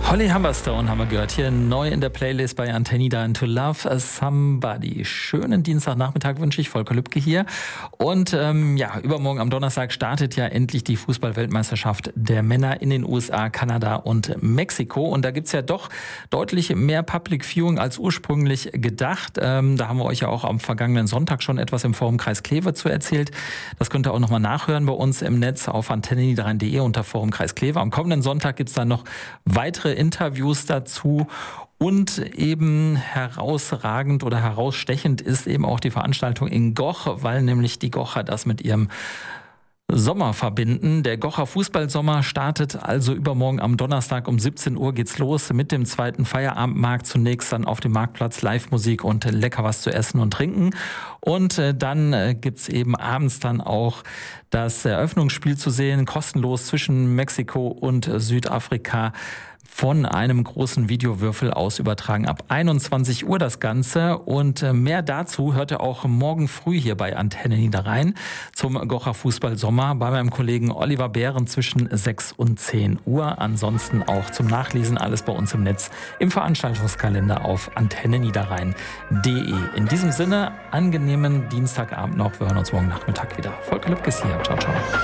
Holly Humberstone haben wir gehört, hier neu in der Playlist bei Antennida and to Love Somebody. Schönen Dienstagnachmittag wünsche ich, Volker Lübke hier. Und übermorgen am Donnerstag startet ja endlich die Fußball-Weltmeisterschaft der Männer in den USA, Kanada und Mexiko. Und da gibt's ja doch deutlich mehr Public Viewing als ursprünglich gedacht. Da haben wir euch ja auch am vergangenen Sonntag schon etwas im Forum Kreis Kleve zu erzählt. Das könnt ihr auch nochmal nachhören bei uns im Netz auf antennida.de unter Forum Kreis Kleve. Am kommenden Sonntag gibt's dann noch weitere Interviews dazu. Und eben herausragend oder herausstechend ist eben auch die Veranstaltung in Goch, weil nämlich die Gocher das mit ihrem Sommer verbinden. Der Gocher Fußballsommer startet also übermorgen am Donnerstag um 17 Uhr geht's los mit dem zweiten Feierabendmarkt. Zunächst dann auf dem Marktplatz Live-Musik und lecker was zu essen und trinken. Und dann gibt's eben abends dann auch das Eröffnungsspiel zu sehen, kostenlos zwischen Mexiko und Südafrika. Von einem großen Videowürfel aus übertragen. Ab 21 Uhr das Ganze. Und mehr dazu hört ihr auch morgen früh hier bei Antenne Niederrhein zum Gocher Fußballsommer bei meinem Kollegen Oliver Behren zwischen 6 und 10 Uhr. Ansonsten auch zum Nachlesen alles bei uns im Netz im Veranstaltungskalender auf antenneniederrhein.de. In diesem Sinne, angenehmen Dienstagabend noch. Wir hören uns morgen Nachmittag wieder. Volker Lübke ist hier. Ciao, ciao.